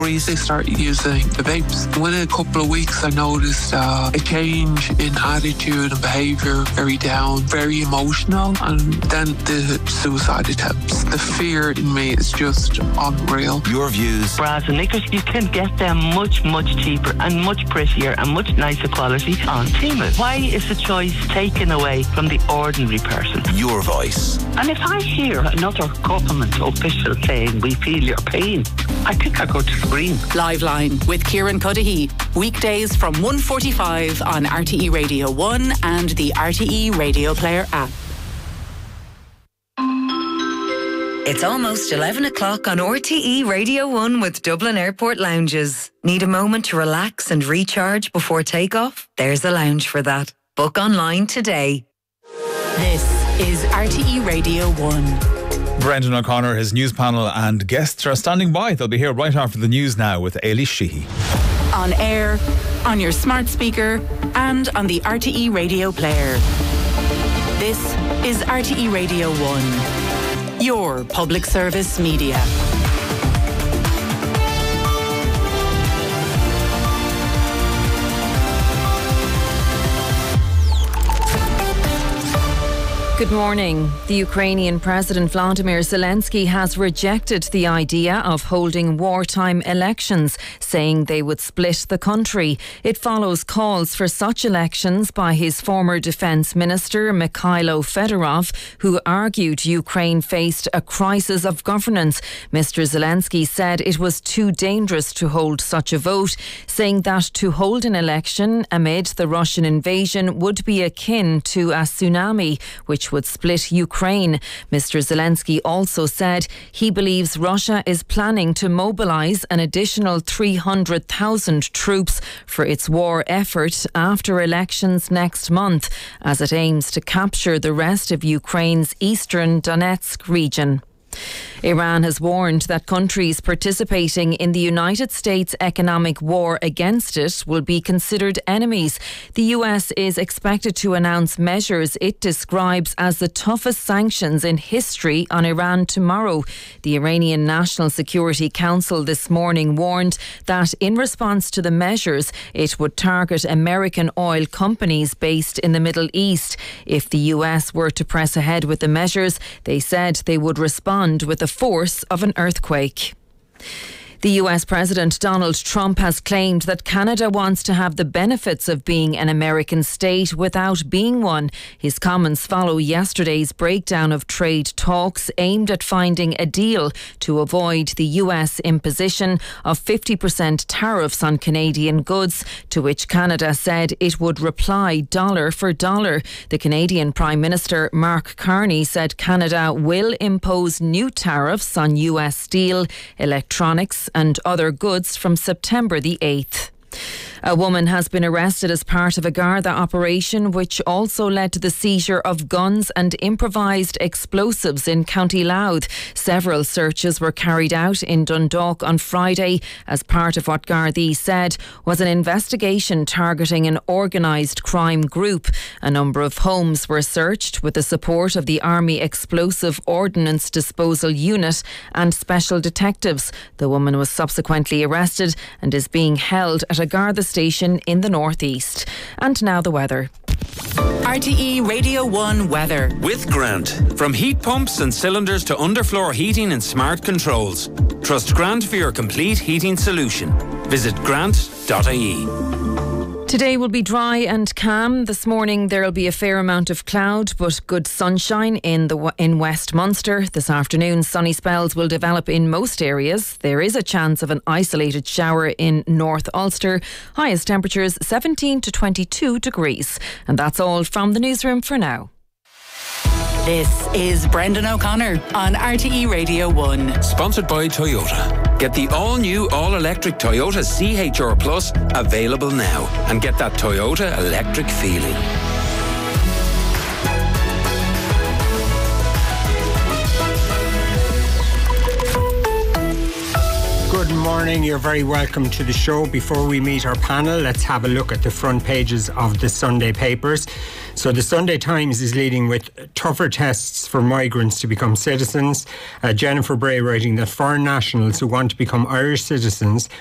They started using the vapes. Within a couple of weeks, I noticed a change in attitude and behaviour, very down, very emotional, and then the suicide attempts. The fear in me is just unreal. Your views. Bras and knickers, you can get them much, much cheaper and much prettier and much nicer quality on Temu. Why is the choice taken away from the ordinary person? Your voice. And if I hear another government official saying we feel your pain, I think I go to scream. Live Line with Kieran Cudahy. Weekdays from 1:45 on RTE Radio 1 and the RTE Radio Player app. It's almost 11 o'clock on RTE Radio 1 with Dublin Airport Lounges. Need a moment to relax and recharge before takeoff? There's a lounge for that. Book online today. This is RTE Radio 1. Brendan O'Connor, his news panel and guests are standing by. They'll be here right after the news now with Ailey Sheehy. On air, on your smart speaker and on the RTE Radio Player. This is RTE Radio 1. Your public service media. Good morning. The Ukrainian President Vladimir Zelensky has rejected the idea of holding wartime elections, saying they would split the country. It follows calls for such elections by his former defence minister Mikhailo Fedorov, who argued Ukraine faced a crisis of governance. Mr. Zelensky said it was too dangerous to hold such a vote, saying that to hold an election amid the Russian invasion would be akin to a tsunami, which would split Ukraine. Mr. Zelensky also said he believes Russia is planning to mobilise an additional 300,000 troops for its war effort after elections next month, as it aims to capture the rest of Ukraine's eastern Donetsk region. Iran has warned that countries participating in the United States economic war against it will be considered enemies. The US is expected to announce measures it describes as the toughest sanctions in history on Iran tomorrow. The Iranian National Security Council this morning warned that in response to the measures, it would target American oil companies based in the Middle East. If the US were to press ahead with the measures, they said they would respond with the force of an earthquake. The US President Donald Trump has claimed that Canada wants to have the benefits of being an American state without being one. His comments follow yesterday's breakdown of trade talks aimed at finding a deal to avoid the US imposition of 50% tariffs on Canadian goods, to which Canada said it would reply dollar for dollar. The Canadian Prime Minister Mark Carney said Canada will impose new tariffs on US steel, electronics and other goods from September the 8th. A woman has been arrested as part of a Garda operation which also led to the seizure of guns and improvised explosives in County Louth. Several searches were carried out in Dundalk on Friday as part of what Gardaí said was an investigation targeting an organised crime group. A number of homes were searched with the support of the Army Explosive Ordnance Disposal Unit and special detectives. The woman was subsequently arrested and is being held at a Garda station in the northeast. And now the weather. RTE Radio 1 weather. With Grant. From heat pumps and cylinders to underfloor heating and smart controls. Trust Grant for your complete heating solution. Visit grant.ie. Today will be dry and calm. This morning there will be a fair amount of cloud but good sunshine in West Munster. This afternoon sunny spells will develop in most areas. There is a chance of an isolated shower in North Ulster. Highest temperatures 17 to 22 degrees. And that's all from the newsroom for now. This is Brendan O'Connor on RTE Radio 1. Sponsored by Toyota. Get the all-new, all-electric Toyota CHR Plus available now and get that Toyota electric feeling. Good morning. morning. You're very welcome to the show. Before we meet our panel, let's have a look at the front pages of the Sunday papers. So the Sunday Times is leading with tougher tests for migrants to become citizens. Jennifer Bray writing that foreign nationals who want to become Irish citizens